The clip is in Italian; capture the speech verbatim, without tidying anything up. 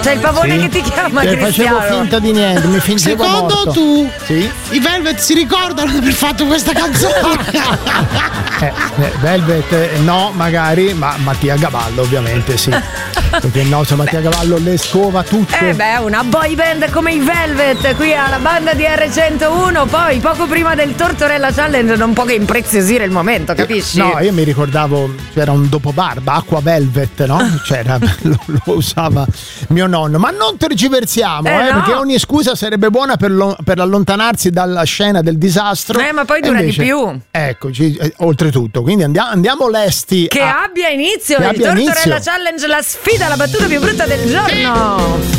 C'è il pavone Sì. che ti chiama, Cioè, Cristiano. facevo finta di niente, mi fingevo Secondo morto. tu, Sì? i Velvet si ricordano di aver fatto questa canzone? Eh, eh, Velvet eh, no, magari, ma Mattia Gavallo ovviamente sì. Perché il nostro Mattia Gavallo le scova tutte. Eh beh, una boy band come i Velvet qui alla banda di R centouno, poi poco prima del Tortorella Challenge non può che impreziosire il momento, capisci? No, io mi ricordavo c'era un dopobarba, Acqua Velvet, no? C'era, lo, lo usava mio nonno. Ma non tergiversiamo, Eh, eh, no. perché ogni scusa sarebbe buona per, lo- per allontanarsi dalla scena del disastro. Eh, ma poi E dura invece- di più. Eccoci, eh, oltretutto. Quindi andiamo, andiamo lesti. Che a- abbia inizio Che il abbia Tortorella inizio. Challenge, la sfida, la battuta più brutta del giorno.